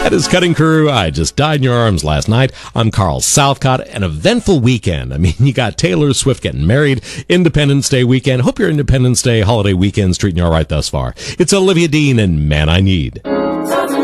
That is Cutting Crew. I Just Died in Your Arms last night. I'm Carl Southcott. An eventful weekend. I mean, you got Taylor Swift getting married, Independence Day weekend. Hope your Independence Day holiday weekend's treating you all right thus far. It's Olivia Dean and Man I Need.